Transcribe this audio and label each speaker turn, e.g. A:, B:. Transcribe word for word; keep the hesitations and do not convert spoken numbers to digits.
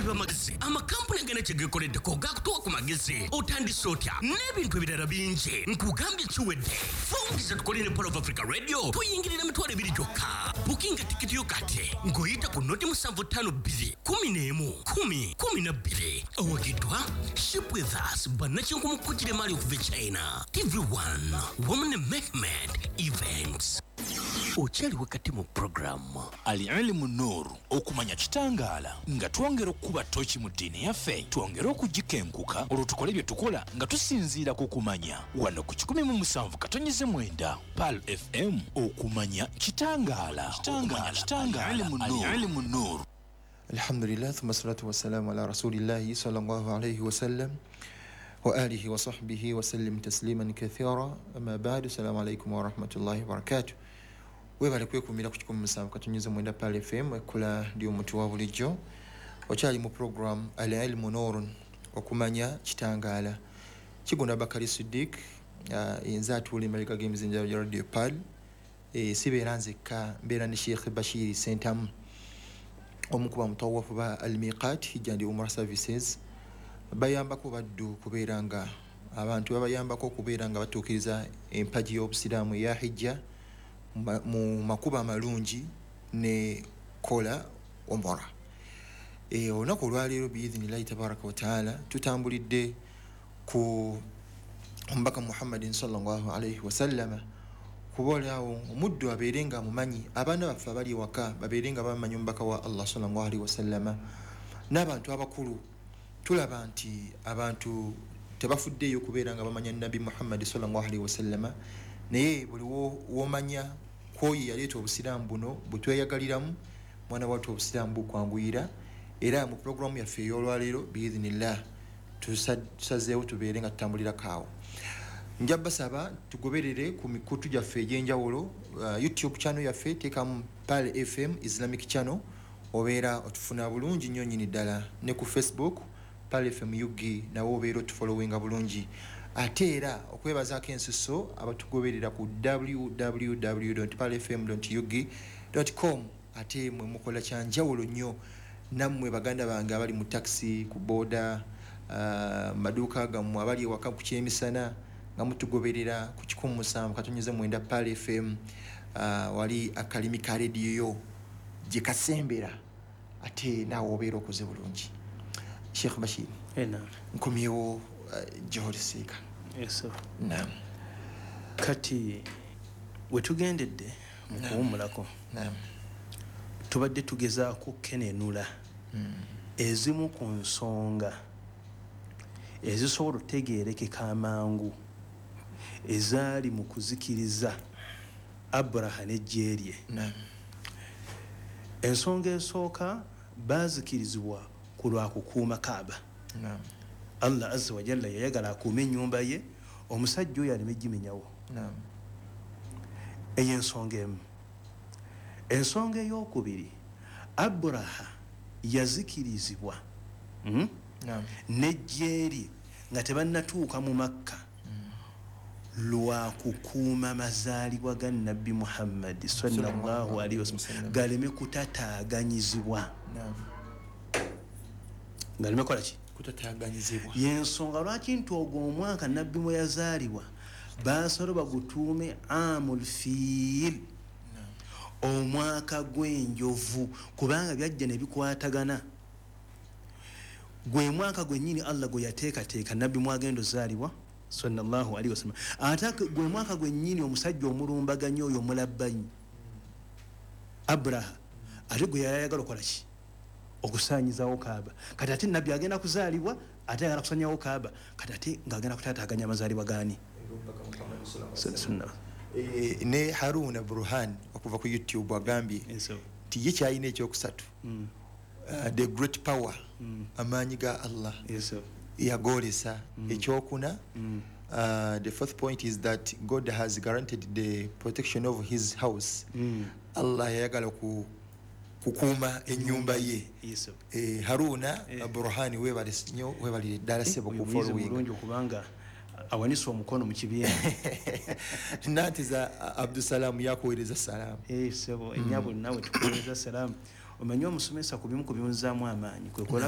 A: b'amagezi amakampuni agenda kyegekoleddeko gakutuwa ku magezi otandise otya n'ebintu ebirala bingi nkugambye kiwedde fungiza tukole ne Pole of Africa Radio tuyingirira emitwalo ebiri gyokka bukinga tikiti yo kati ng'oyita ku noti musanvu ttaano bbiri kumi n'emu kumi kumi na bbiri owagiddwa Ship with Us bannakinkumukukire mali okuva e China T V one Women Mehmet Events. Ochali wakati mu program
B: Al-Ilmu Nur okumanya kitangaala nga twongera okuba tochi mu ddiini yaffe twongera okugikenkuka olwo tukole bye tukola nga tusinziira ku kumanya wano ku kikumi mu musanvu katonnyeze mwenda Pal F M okumanya kitangaala Al-Ilmu Nur.
C: Alhamdulillah thumma salatu wassalamu ala rasulillahi sallallahu alayhi wa sallam wa alihi wa sahbihi wa sallim tasliman kathira amma ba'du. Assalamu alaykum wa rahmatullahi wa barakatuh. Webale kwekumira ku kikumi musanvu katonnyeze mwenda Pal F M ekola ndi omuti wa bulijjo okyali mu program Al-Ilmu Nur okumanya kitangaala kigunda Bakari Siddiq uh, inza atuli America Games in Radio Pal e sibeera nzekka mbeera ne Sheikh Bashir Sentamu omukuba mutawafu ba Al-Miqat hijja Umrah Services bayambako baddu kubeera nga abantu babayambako okubeera nga batuukiriza empaji y'obusiraamu ya hijja mu makuba amalungi ne kola omora. E olunaku olwaleero biidhinillahi tabaraka wa taala tutambulidde ku omubaka Muhammadin sallallahu alayhi wa sallama kubolaawo omuddu abeerenga mumanyi abaana baffe abali waka babeerenga bamanyi omubaka wa Allah sallallahu alayhi wa sallama n'abantu abakulu tulaba nti abantu tebafuddeeyo kubeera nga bamanya Nabi Muhammad sallallahu alayhi wa sallama naye buli womanya koyi yaleeta obusiraamu buno butweyagaliramu mwana watu obusiraamu bukwanguyira era mu programu yaffe ey'olwaleero biidhinillah tusazeewo tubeere nga tutambulira kaawo. Njabasaba tugoberere ku mikutu gyaffe egy'enjawulo uh, YouTube channel yaffe teekamu Pal F M Islamic channel obeera otufuna bulungi nnyo nnyini ddala ne ku Facebook Pal F M U G nawo obeera otufollowinga bulungi ate era okwebazaako ensuso abatugoberera ku w w w dot pal f m dot u g dot com ate mwe mukola kyanjawulo nnyo nammwe baganda bange abali mu taxi ku boda uh, maduuka gammwe abali ewaka ku kyemisana nga mutugoberera ku kikumi musanvu katonnyeze mwenda Pal F M uh, wali akalimi ka radio yo gye kasembera ate naawe obeera okoze bulungi. Sheikh Bashir
D: ena
C: nkomyewo uh, Johor Sika.
D: Yes sir.
C: Naam.
D: Kati wetugendedde mu kuwummulako
C: naam
D: tubadde tugezaako kenenula mm. ezimu ku nsonga ezisobola otegeerekeka amangu ezaali mu kuzikiriza Abraha n'eggye lye.
C: Naam.
D: Ensonga esooka baazikirizibwa ku lwa kukuuma Kaaba.
C: Naam.
D: Allah azza wa jalla yayagala akuume ennyumba ye omusajja oyo aleme gimenyawo.
C: Naam.
D: Eyo ensonga emu. Ensonga ey'okubiri Abraha yazikirizibwa mm?
C: Naam.
D: n'eggye lye nga tebannatuuka mu Makka mm. lwa kukuuma mazaalibwa ga Nabbi Muhammad sallallahu alayhi wasallam galeme kutataaganyizibwa.
C: Naam.
D: galeme kola ki
C: kutataaganyizibwa
D: yensonga lwaki nti ogwo omwaka Nabbi mwe yazaalibwa baasalo bagutuume amul fiil omwaka gw'enjovu kubanga byajja ne bikwatagana gwe mwaka gwennyini Allah gwe yateekateeka Nabbi mwagendo zaalibwa sallallahu alayhi wasallam ate gwe mwaka gwennyini omusajja omulumbaganya oyo omulabbanyi Abraha ate gwe yayagala okola ki okusaanyizawo Kaaba kati ate Nabbi agenda kuzaalibwa ate ayagala kusaanyawo Kaaba kati ate ng'agenda kutaataaganya amazaalibwa gaani
C: e, ne Haruna Burhan okuva ku YouTube agambye nti ye kyalina ekyokusatu mm. uh, the great power mm. amaanyi ga Allah
D: yes,
C: yagolesa mm. ekyokuna mm. uh, the fourth point is that God has guaranteed the protection of his house mm. Allah yayagala ku kukuuma ennyumba ye.
D: Yes,
C: eh, Haruna eh. Burhan webale nnyo webale ddala sebo ku following
D: kubanga awanisa omukono mu kibiina
C: nanti za Abdusalam yakuweereza salamu
D: eh sebo enyabo nawe tukuweereza salamu omanyi omusomesa ku bimu ku biyunzaamu amaanyi kwe kola